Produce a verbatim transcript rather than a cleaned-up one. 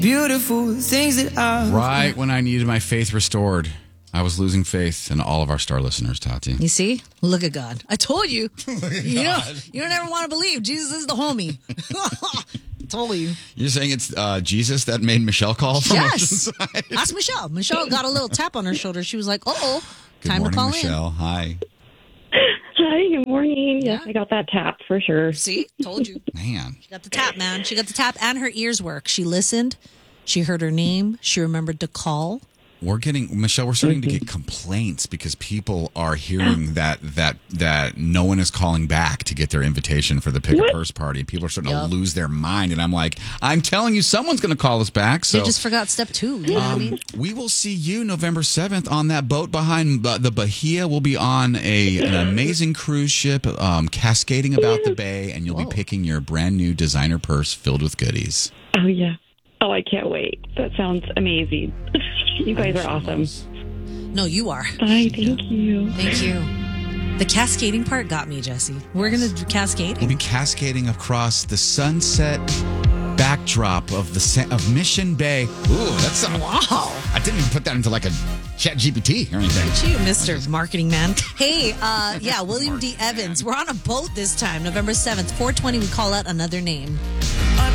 Beautiful things that I... Right when I needed my faith restored, I was losing faith in all of our star listeners, Tati. You see? Look at God. I told you. you, God. don't, you don't ever want to believe. Jesus is the homie. I told you. You're saying it's uh, Jesus that made Michelle call from Yes. Oceanside? Ask Michelle. Michelle got a little tap on her shoulder. She was like, uh-oh, Good time morning, to call Michelle. in. Hi. Hi, good morning. Yes, Yeah. I got that tap for sure. See? Told you. Man. She got the tap, man. She got the tap and her ears work. She listened. She heard her name. She remembered to call. We're getting, Michelle, we're starting to get complaints because people are hearing that that that no one is calling back to get their invitation for the Pick a Purse party. People are starting Yep. to lose their mind. And I'm like, I'm telling you, someone's going to call us back. So They just forgot step two. You know what I mean? we will see you November seventh on that boat behind uh, the Bahia. We'll be on a an amazing cruise ship, um, cascading about the bay, and you'll Whoa. be picking your brand new designer purse filled with goodies. Oh, yeah. Oh, I can't wait. That sounds amazing. You guys are awesome. No, you are. Bye. Thank you. Thank you. The cascading part got me, Jesse. We're going to do cascading. We'll be cascading across the sunset backdrop of the sa- of Mission Bay. Ooh, that's a, Wow. I didn't even put that into like a Chat G P T or anything. Look at you, Mister Marketing Man. Hey, uh, yeah, William D. Evans. We're on a boat this time, November seventh, four twenty. We call out another name.